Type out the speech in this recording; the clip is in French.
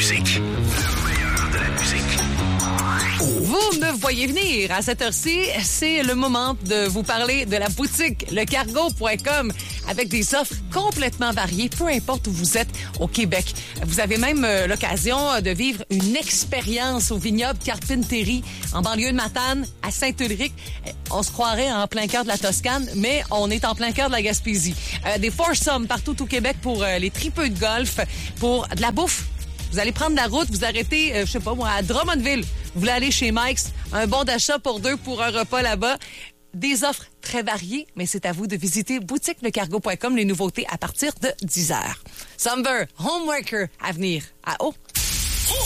musique. Le meilleur de la musique. Vous me voyez venir à cette heure-ci, c'est le moment de vous parler de la boutique lecargo.com avec des offres complètement variées, peu importe où vous êtes au Québec. Vous avez même l'occasion de vivre une expérience au vignoble Carpinterie en banlieue de Matane à Saint-Ulrich. On se croirait en plein cœur de la Toscane, mais on est en plein cœur de la Gaspésie. Des foursomes partout au Québec pour les tripeux de golf, pour de la bouffe. Vous allez prendre la route, vous arrêtez, je sais pas moi, à Drummondville. Vous voulez aller chez Mike's, un bon d'achat pour 2 pour un repas là-bas. Des offres très variées, mais c'est à vous de visiter boutiquelecargo.com, les nouveautés à partir de 10h. Summer, Homeworker à venir. À haut.